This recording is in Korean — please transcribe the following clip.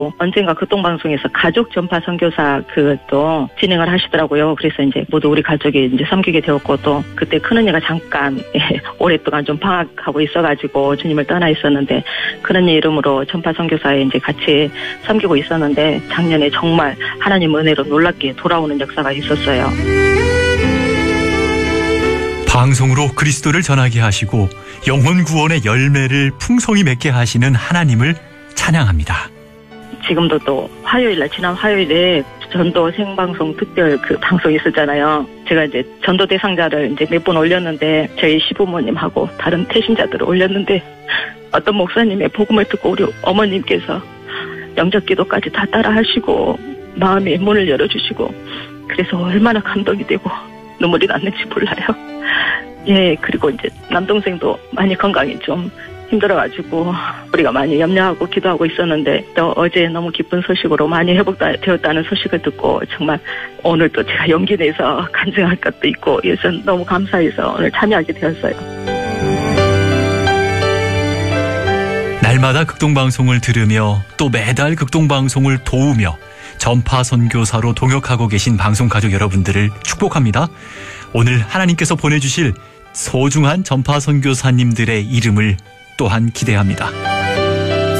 언젠가 극동방송에서 가족 전파 선교사 그것도 진행을 하시더라고요. 그래서 이제 모두 우리 가족이 이제 섬기게 되었고, 또 그때 큰언니가 잠깐 오랫동안 좀 방학하고 있어가지고 주님을 떠나 있었는데, 큰언니 이름으로 전파 선교사에 이제 같이 섬기고 있었는데, 작년에 정말 하나님 은혜로 놀랍게 돌아오는 역사가 있었어요. 방송으로 그리스도를 전하게 하시고 영혼 구원의 열매를 풍성히 맺게 하시는 하나님을 찬양합니다. 지금도 또 화요일날, 지난 화요일에 전도 생방송 특별 그 방송이 있었잖아요. 제가 이제 전도 대상자를 이제 몇 번 올렸는데, 저희 시부모님하고 다른 태신자들을 올렸는데, 어떤 목사님의 복음을 듣고 우리 어머님께서 영접 기도까지 다 따라 하시고 마음의 문을 열어주시고, 그래서 얼마나 감동이 되고 눈물이 났는지 몰라요. 예, 그리고 이제 남동생도 많이 건강이 좀 힘들어가지고 우리가 많이 염려하고 기도하고 있었는데, 또 어제 너무 기쁜 소식으로 많이 회복되었다는 소식을 듣고, 정말 오늘 또 제가 용기 내서 간증할 것도 있고, 그래서 너무 감사해서 오늘 참여하게 되었어요. 날마다 극동방송을 들으며 또 매달 극동방송을 도우며 전파 선교사로 동역하고 계신 방송가족 여러분들을 축복합니다. 오늘 하나님께서 보내주실 소중한 전파 선교사님들의 이름을 또한 기대합니다.